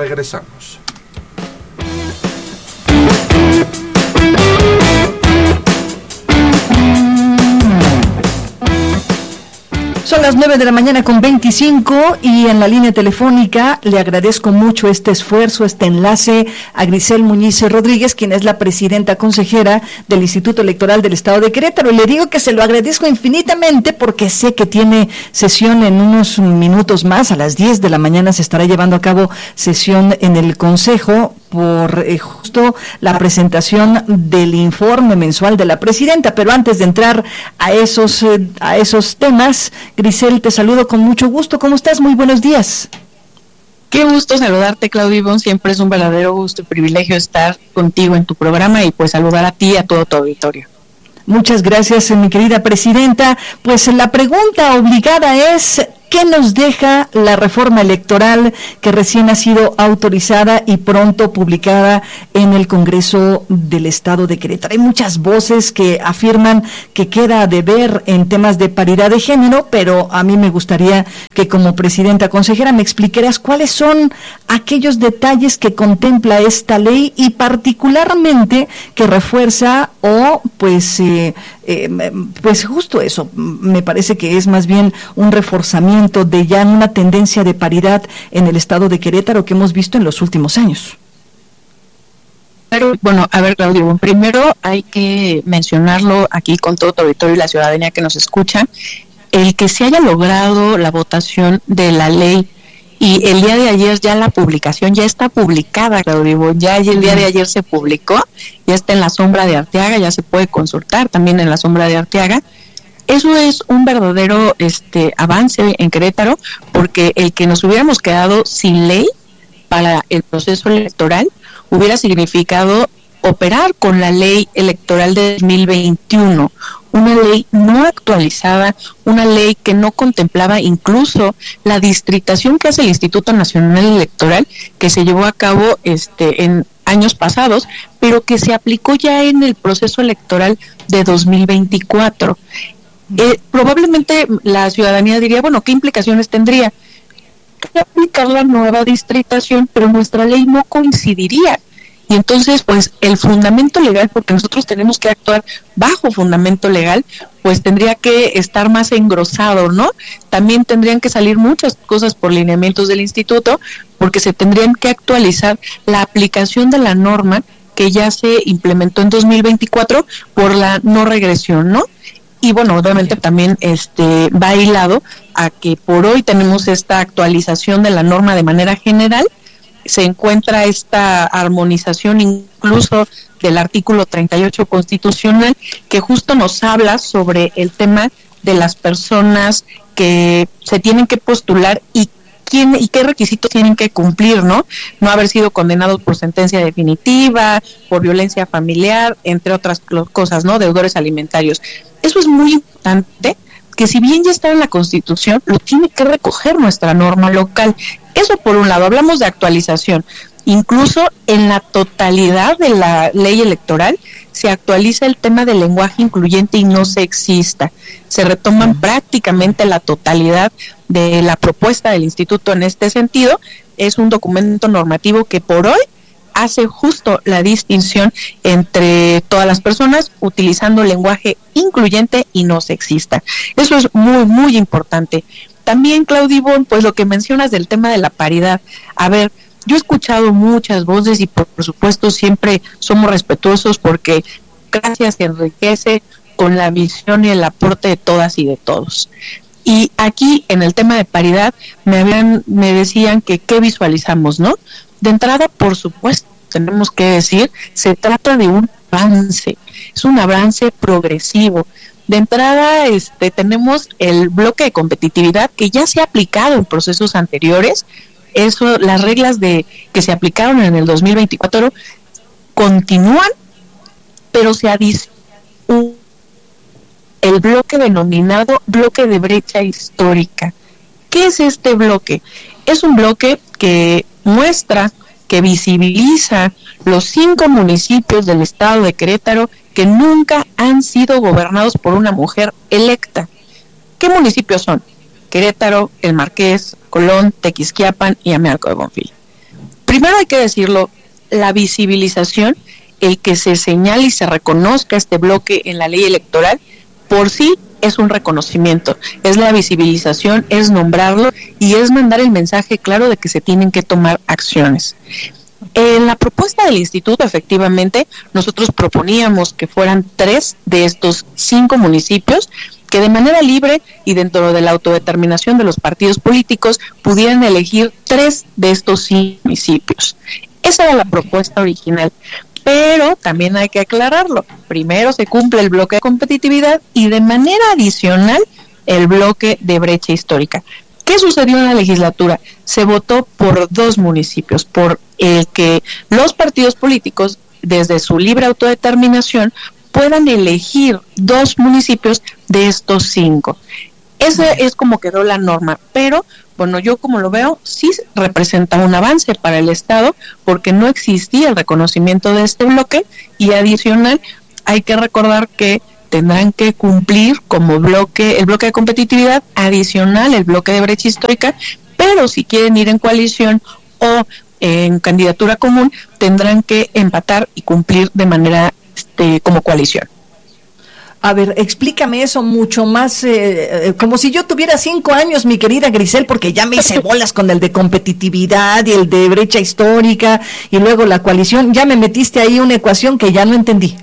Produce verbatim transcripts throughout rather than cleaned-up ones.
Regresamos. Son las nueve de la mañana con veinticinco y en la línea telefónica le agradezco mucho este esfuerzo, este enlace a Grisel Muñiz Rodríguez, quien es la presidenta consejera del Instituto Electoral del Estado de Querétaro. Y le digo que se lo agradezco infinitamente porque sé que tiene sesión en unos minutos más. A las diez de la mañana se estará llevando a cabo sesión en el Consejo por eh, justo la presentación del informe mensual de la presidenta. Pero antes de entrar a esos, eh, a esos temas, Grisel, te saludo con mucho gusto. ¿Cómo estás? Muy buenos días. Qué gusto saludarte, Claudia Ivonne. Siempre es un verdadero gusto y privilegio estar contigo en tu programa y pues saludar a ti y a todo tu auditorio. Muchas gracias, mi querida presidenta. Pues la pregunta obligada es, ¿qué nos deja la reforma electoral que recién ha sido autorizada y pronto publicada en el Congreso del Estado de Querétaro? Hay muchas voces que afirman que queda a deber en temas de paridad de género, pero a mí me gustaría que como presidenta consejera me explicaras cuáles son aquellos detalles que contempla esta ley y particularmente que refuerza o pues eh, eh, pues justo eso, me parece que es más bien un reforzamiento de ya una tendencia de paridad en el Estado de Querétaro que hemos visto en los últimos años. Pero, bueno, a ver, Claudio, primero hay que mencionarlo aquí con todo tu auditorio y la ciudadanía que nos escucha, el que se haya logrado la votación de la ley y el día de ayer ya la publicación ya está publicada, Claudio, ya el día de ayer se publicó, ya está en la sombra de Arteaga, ya se puede consultar también en la sombra de Arteaga. Eso es un verdadero este avance en Querétaro, porque el que nos hubiéramos quedado sin ley para el proceso electoral hubiera significado operar con la ley electoral de dos mil veintiuno, una ley no actualizada, una ley que no contemplaba incluso la distritación que hace el Instituto Nacional Electoral, que se llevó a cabo este en años pasados, pero que se aplicó ya en el proceso electoral de dos mil veinticuatro. Eh, probablemente la ciudadanía diría, bueno, ¿qué implicaciones tendría? Que aplicar la nueva distritación, pero nuestra ley no coincidiría. Y entonces, pues, el fundamento legal, porque nosotros tenemos que actuar bajo fundamento legal, pues tendría que estar más engrosado, ¿no? También tendrían que salir muchas cosas por lineamientos del instituto, porque se tendrían que actualizar la aplicación de la norma que ya se implementó en dos mil veinticuatro por la no regresión, ¿no? Y bueno, obviamente también este va hilado a que por hoy tenemos esta actualización de la norma de manera general, se encuentra esta armonización incluso del artículo treinta y ocho constitucional, que justo nos habla sobre el tema de las personas que se tienen que postular y quién y qué requisitos tienen que cumplir, ¿no? No haber sido condenados por sentencia definitiva, por violencia familiar, entre otras cosas, ¿no? Deudores alimentarios. Eso es muy importante, que si bien ya está en la Constitución, lo tiene que recoger nuestra norma local. Eso por un lado, hablamos de actualización. Incluso en la totalidad de la ley electoral se actualiza el tema del lenguaje incluyente y no sexista. Se retoman uh-huh. prácticamente la totalidad de la propuesta del instituto en este sentido. Es un documento normativo que por hoy hace justo la distinción entre todas las personas utilizando lenguaje incluyente y no sexista. Eso es muy, muy importante. También, Claudia Ivonne, pues lo que mencionas del tema de la paridad. A ver, yo he escuchado muchas voces y por, por supuesto siempre somos respetuosos porque gracias se enriquece con la visión y el aporte de todas y de todos. Y aquí en el tema de paridad me habían, me decían que qué visualizamos, ¿no? De entrada, por supuesto, tenemos que decir, se trata de un avance, es un avance progresivo. De entrada, este, tenemos el bloque de competitividad que ya se ha aplicado en procesos anteriores. Eso, las reglas de que se aplicaron en el dos mil veinticuatro continúan, pero se adiciona el bloque denominado bloque de brecha histórica. ¿Qué es este bloque? Es un bloque que muestra, que visibiliza los cinco municipios del estado de Querétaro que nunca han sido gobernados por una mujer electa. ¿Qué municipios son? Querétaro, El Marqués, Colón, Tequisquiapan y Amealco de Bonfil. primero hay que decirlo, la visibilización, el que se señale y se reconozca este bloque en la ley electoral, por sí es un reconocimiento, es la visibilización, es nombrarlo y es mandar el mensaje claro de que se tienen que tomar acciones. En la propuesta del instituto, efectivamente, nosotros proponíamos que fueran tres de estos cinco municipios que de manera libre y dentro de la autodeterminación de los partidos políticos pudieran elegir tres de estos cinco municipios. Esa era la propuesta original, pero también hay que aclararlo. Primero se cumple el bloque de competitividad y de manera adicional el bloque de brecha histórica. ¿Qué sucedió en la legislatura? Se votó por dos municipios, por el que los partidos políticos, desde su libre autodeterminación, puedan elegir dos municipios de estos cinco. Esa es como quedó la norma, pero bueno, yo como lo veo, sí representa un avance para el Estado, porque no existía el reconocimiento de este bloque, y adicional, hay que recordar que tendrán que cumplir como bloque, el bloque de competitividad, adicional el bloque de brecha histórica, pero si quieren ir en coalición o en candidatura común, tendrán que empatar y cumplir de manera este, como coalición. A ver, explícame eso mucho más, eh, como si yo tuviera cinco años, mi querida Grisel, porque ya me hice bolas con el de competitividad y el de brecha histórica y luego la coalición. Ya me metiste ahí una ecuación que ya no entendí.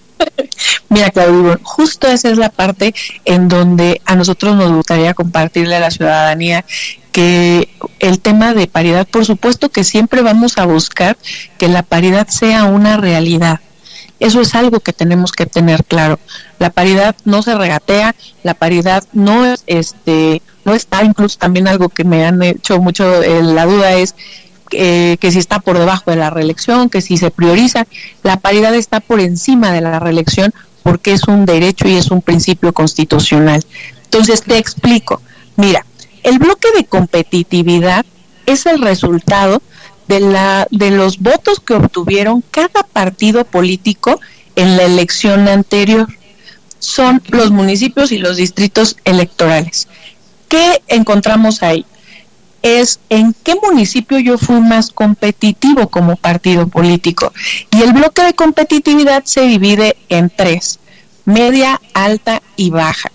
Mira, Claudio, justo esa es la parte en donde a nosotros nos gustaría compartirle a la ciudadanía que el tema de paridad, por supuesto que siempre vamos a buscar que la paridad sea una realidad. Eso es algo que tenemos que tener claro. La paridad no se regatea, la paridad no es, este, no está, incluso también algo que me han hecho mucho eh, la duda es eh, que si está por debajo de la reelección, que si se prioriza, la paridad está por encima de la reelección porque es un derecho y es un principio constitucional. Entonces te explico, mira, el bloque de competitividad es el resultado de la de los votos que obtuvieron cada partido político en la elección anterior. Son los municipios y los distritos electorales. ¿Qué encontramos ahí? Es en qué municipio yo fui más competitivo como partido político. Y el bloque de competitividad se divide en tres: media, alta y baja.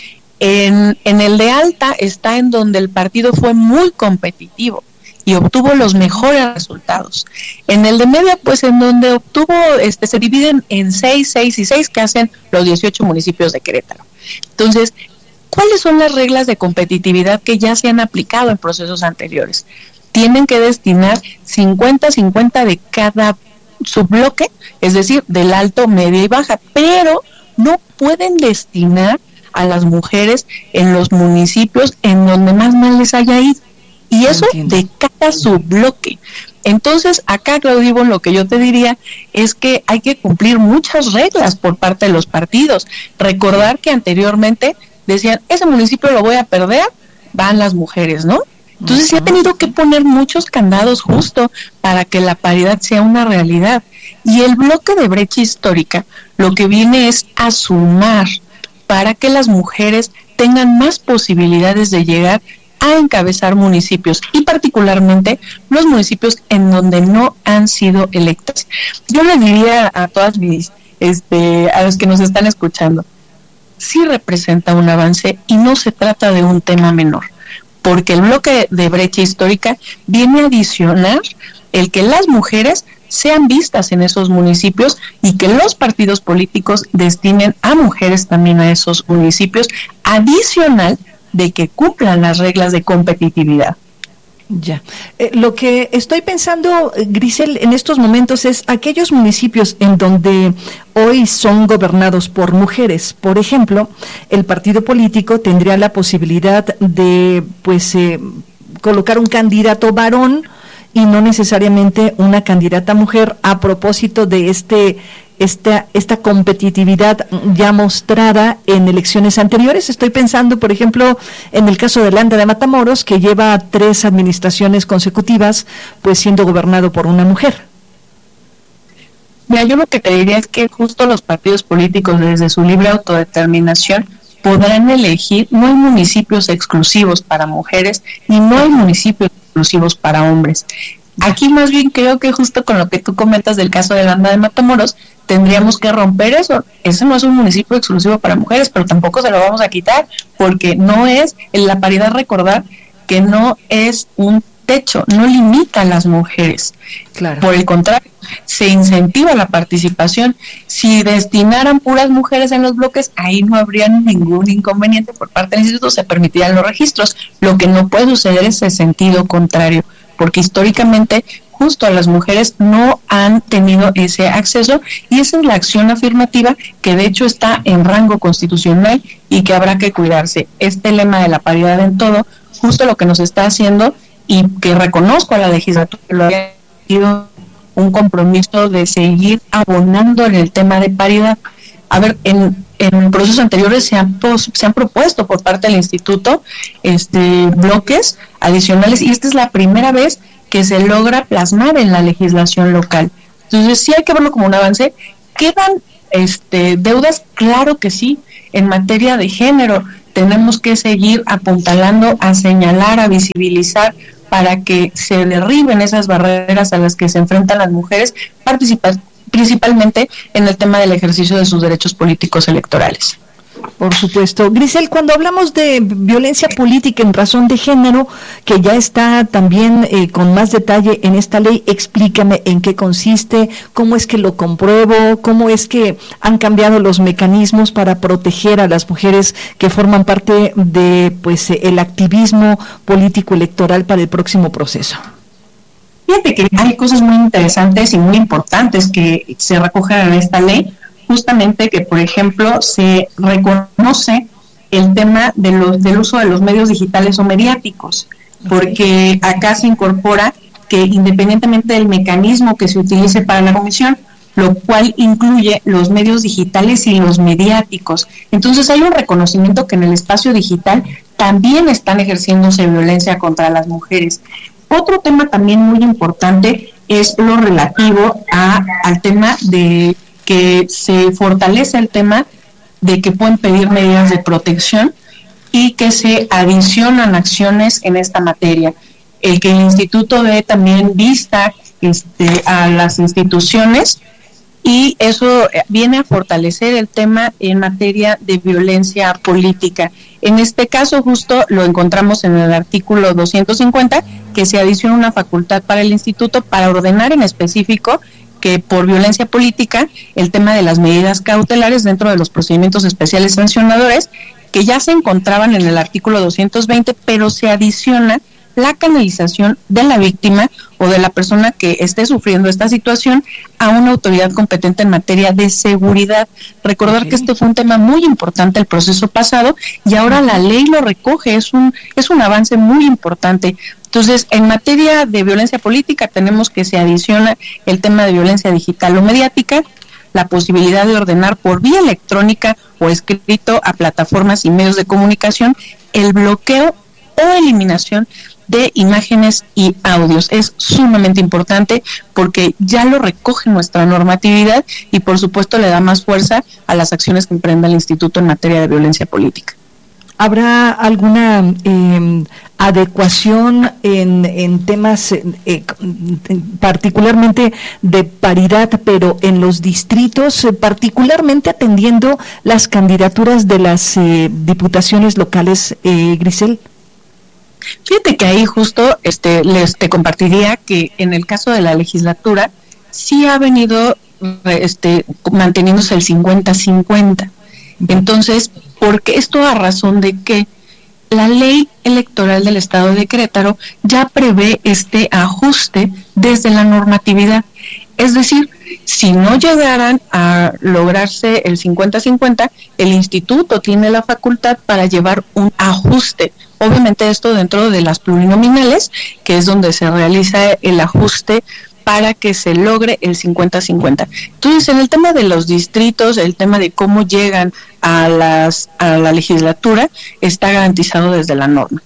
En, en el de alta está en donde el partido fue muy competitivo y obtuvo los mejores resultados. En el de media, pues en donde obtuvo, este, se dividen en seis, seis y seis, que hacen los dieciocho municipios de Querétaro. Entonces, ¿cuáles son las reglas de competitividad que ya se han aplicado en procesos anteriores? Tienen que destinar cincuenta cincuenta de cada subbloque, es decir, del alto, media y baja, pero no pueden destinar a las mujeres en los municipios en donde más mal les haya ido. Y eso Entiendo. de cada subbloque. Entonces, acá, Claudio, lo que yo te diría es que hay que cumplir muchas reglas por parte de los partidos. Recordar que anteriormente decían, ese municipio lo voy a perder, van las mujeres, ¿no? Entonces, se ha tenido que poner muchos candados justo para que la paridad sea una realidad. Y el bloque de brecha histórica lo que viene es a sumar para que las mujeres tengan más posibilidades de llegar a encabezar municipios, y particularmente los municipios en donde no han sido electas. Yo les diría a todas mis, este, a los que nos están escuchando, sí representa un avance y no se trata de un tema menor, porque el bloque de brecha histórica viene a adicionar el que las mujeres sean vistas en esos municipios y que los partidos políticos destinen a mujeres también a esos municipios, adicional de que cumplan las reglas de competitividad. Ya. Eh, lo que estoy pensando, Grisel, en estos momentos es aquellos municipios en donde hoy son gobernados por mujeres. Por ejemplo, el partido político tendría la posibilidad de, pues, eh, colocar un candidato varón y no necesariamente una candidata mujer, a propósito de este esta esta competitividad ya mostrada en elecciones anteriores. Estoy pensando, por ejemplo, en el caso de Landa de Matamoros, que lleva tres administraciones consecutivas pues siendo gobernado por una mujer. Mira, yo lo que te diría es que justo los partidos políticos, desde su libre autodeterminación, podrán elegir. No hay municipios exclusivos para mujeres y no hay municipios exclusivos para hombres. Aquí más bien creo que justo con lo que tú comentas del caso de Landa de Matamoros, tendríamos que romper eso. Ese no es un municipio exclusivo para mujeres, pero tampoco se lo vamos a quitar, porque no es, en la paridad, recordar que no es un techo, no limita a las mujeres. Claro. Por el contrario, se incentiva la participación. Si destinaran puras mujeres en los bloques, ahí no habría ningún inconveniente por parte del instituto, se permitirían los registros. Lo que no puede suceder es el sentido contrario, porque históricamente justo a las mujeres no han tenido ese acceso, y esa es la acción afirmativa que de hecho está en rango constitucional y que habrá que cuidarse. Este lema de la paridad en todo, justo lo que nos está haciendo, y que reconozco a la legislatura que lo haya sido un compromiso de seguir abonando en el tema de paridad. A ver, en, en procesos anteriores se han, pos, se han propuesto por parte del instituto este bloques adicionales, y esta es la primera vez que se logra plasmar en la legislación local. Entonces sí hay que verlo como un avance. ¿Quedan este deudas? Claro que sí. En materia de género tenemos que seguir apuntalando a señalar, a visibilizar, para que se derriben esas barreras a las que se enfrentan las mujeres, participa- principalmente en el tema del ejercicio de sus derechos políticos electorales. Por supuesto. Grisel, cuando hablamos de violencia política en razón de género, que ya está también eh, con más detalle en esta ley, explícame en qué consiste, cómo es que lo compruebo, cómo es que han cambiado los mecanismos para proteger a las mujeres que forman parte de pues el activismo político electoral para el próximo proceso. Fíjate que hay cosas muy interesantes y muy importantes que se recogen en esta ley. Justamente que, por ejemplo, se reconoce el tema de los, del uso de los medios digitales o mediáticos, porque acá se incorpora que independientemente del mecanismo que se utilice para la comisión, lo cual incluye los medios digitales y los mediáticos. Entonces hay un reconocimiento que en el espacio digital también están ejerciéndose violencia contra las mujeres. Otro tema también muy importante es lo relativo a, al tema de que se fortalece el tema de que pueden pedir medidas de protección y que se adicionan acciones en esta materia. El que el instituto dé también vista este, a las instituciones, y eso viene a fortalecer el tema en materia de violencia política. En este caso justo lo encontramos en el artículo doscientos cincuenta, que se adiciona una facultad para el instituto para ordenar en específico que por violencia política el tema de las medidas cautelares dentro de los procedimientos especiales sancionadores, que ya se encontraban en el artículo doscientos veinte, pero se adiciona la canalización de la víctima o de la persona que esté sufriendo esta situación a una autoridad competente en materia de seguridad. Recordar okay. que este fue un tema muy importante el proceso pasado, y ahora la ley lo recoge, es un, es un avance muy importante. Entonces, en materia de violencia política tenemos que se adiciona el tema de violencia digital o mediática, la posibilidad de ordenar por vía electrónica o escrito a plataformas y medios de comunicación el bloqueo o eliminación de imágenes y audios. Es sumamente importante porque ya lo recoge nuestra normatividad y por supuesto le da más fuerza a las acciones que emprenda el instituto en materia de violencia política. ¿Habrá alguna eh, adecuación en, en temas eh, particularmente de paridad, pero en los distritos, eh, particularmente atendiendo las candidaturas de las eh, diputaciones locales, eh, Grisel? Fíjate que ahí justo este les te compartiría que en el caso de la legislatura sí ha venido este manteniéndose el cincuenta cincuenta. Entonces, porque esto a razón de que la ley electoral del Estado de Querétaro ya prevé este ajuste desde la normatividad. Es decir, si no llegaran a lograrse el cincuenta cincuenta, el instituto tiene la facultad para llevar un ajuste. Obviamente esto dentro de las plurinominales, que es donde se realiza el ajuste para que se logre el cincuenta cincuenta. Entonces, en el tema de los distritos, el tema de cómo llegan a las a la legislatura, está garantizado desde la norma.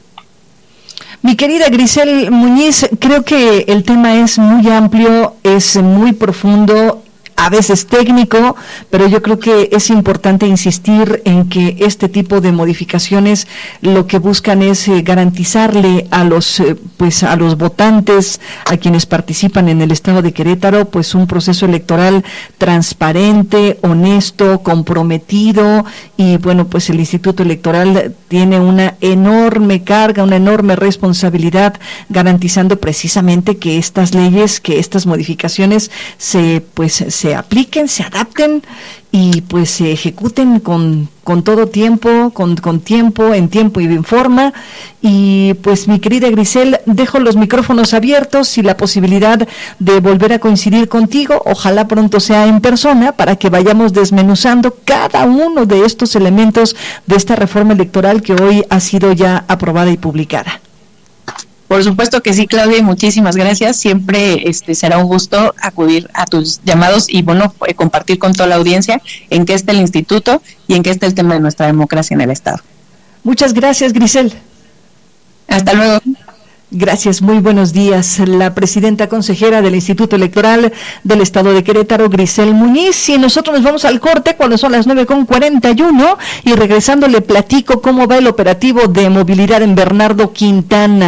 Mi querida Grisel Muñiz, creo que el tema es muy amplio, es muy profundo, a veces técnico, pero yo creo que es importante insistir en que este tipo de modificaciones lo que buscan es eh, garantizarle a los eh, pues a los votantes, a quienes participan en el estado de Querétaro, pues un proceso electoral transparente, honesto, comprometido, y bueno, pues el Instituto Electoral tiene una enorme carga, una enorme responsabilidad, garantizando precisamente que estas leyes, que estas modificaciones se pues se apliquen, se adapten y pues se ejecuten con, con todo tiempo, con, con tiempo, en tiempo y en forma. Y pues mi querida Grisel, dejo los micrófonos abiertos y la posibilidad de volver a coincidir contigo, ojalá pronto sea en persona, para que vayamos desmenuzando cada uno de estos elementos de esta reforma electoral que hoy ha sido ya aprobada y publicada. Por supuesto que sí, Claudia, y muchísimas gracias. Siempre este será un gusto acudir a tus llamados y, bueno, eh, compartir con toda la audiencia en qué está el instituto y en qué está el tema de nuestra democracia en el Estado. Muchas gracias, Grisel. Hasta luego. Gracias, muy buenos días. La presidenta consejera del Instituto Electoral del Estado de Querétaro, Grisel Muñiz, y nosotros nos vamos al corte cuando son las nueve con cuarenta y uno, y regresando le platico cómo va el operativo de movilidad en Bernardo Quintana.